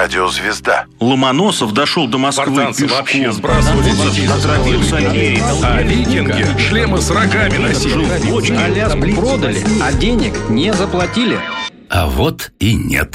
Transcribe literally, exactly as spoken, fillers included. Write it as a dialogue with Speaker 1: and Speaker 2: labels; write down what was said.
Speaker 1: радиозвезда.
Speaker 2: Ломоносов дошел до Москвы
Speaker 3: Спартанцы
Speaker 2: пешком.
Speaker 3: вообще сбрасывали детей.
Speaker 2: Отравился артиллерией.
Speaker 3: А викинги шлемы с рогами носили.
Speaker 2: Жил в бочке.
Speaker 4: Аляску продали, а денег не заплатили.
Speaker 5: А вот и нет.